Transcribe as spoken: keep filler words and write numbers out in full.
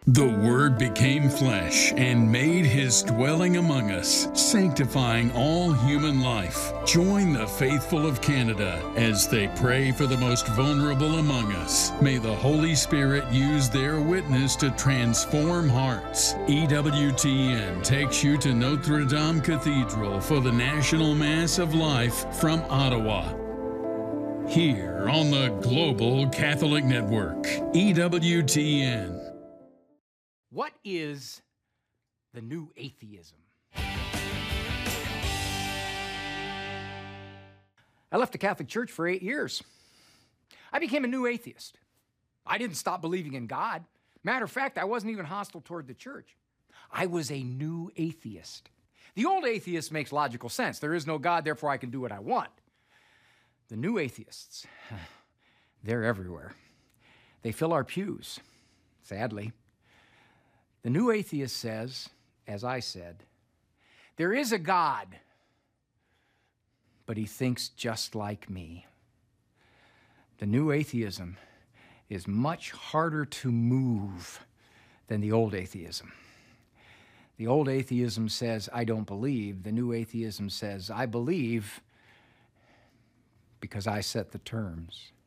The Word became flesh and made his dwelling among us, sanctifying all human life. Join the faithful of Canada as they pray for the most vulnerable among us. May the Holy Spirit use their witness to transform hearts. E W T N takes you to Notre Dame Cathedral for the National Mass of Life from Ottawa. Here on the Global Catholic Network, E W T N. What is the new atheism? I left the Catholic Church for eight years. I became a new atheist. I didn't stop believing in God. Matter of fact, I wasn't even hostile toward the church. I was a new atheist. The old atheist makes logical sense. There is no God, therefore I can do what I want. The new atheists, they're everywhere. They fill our pews, sadly. The new atheist says, as I said, there is a God, but he thinks just like me. The new atheism is much harder to move than the old atheism. The old atheism says, I don't believe. The new atheism says, I believe because I set the terms.